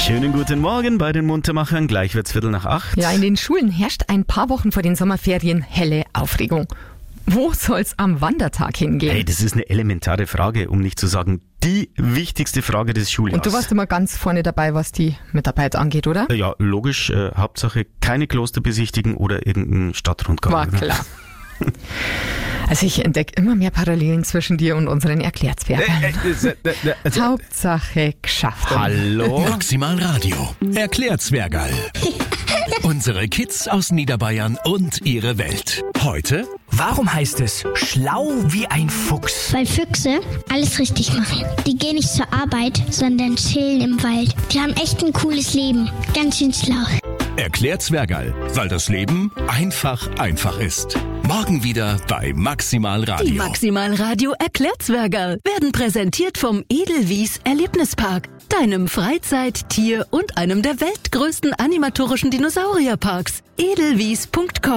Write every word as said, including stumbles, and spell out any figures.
Schönen guten Morgen bei den Muntermachern. Gleich wird's Viertel nach acht. Ja, in den Schulen herrscht ein paar Wochen vor den Sommerferien helle Aufregung. Wo soll's am Wandertag hingehen? Hey, das ist eine elementare Frage, um nicht zu sagen die wichtigste Frage des Schuljahres. Und du warst immer ganz vorne dabei, was die Mitarbeit angeht, oder? Ja, logisch. Äh, Hauptsache keine Kloster besichtigen oder irgendeinen Stadtrundgang. War klar. Also ich entdecke immer mehr Parallelen zwischen dir und unseren Erklärzwerken. Äh, äh, äh, äh, also, Hauptsache geschafft. Hallo? Maximal Radio. Erklärzwergerl. Unsere Kids aus Niederbayern und ihre Welt. Heute: Warum heißt es schlau wie ein Fuchs? Weil Füchse alles richtig machen. Die gehen nicht zur Arbeit, sondern chillen im Wald. Die haben echt ein cooles Leben. Ganz schön schlau. Erklärzwergerl, weil das Leben einfach einfach ist. Morgen wieder bei Maximal Radio. Die Maximal Radio Erklärzwergerl werden präsentiert vom Edelwies Erlebnispark, deinem Freizeit-, Tier- und einem der weltgrößten animatorischen Dinosaurierparks. edelwies punkt com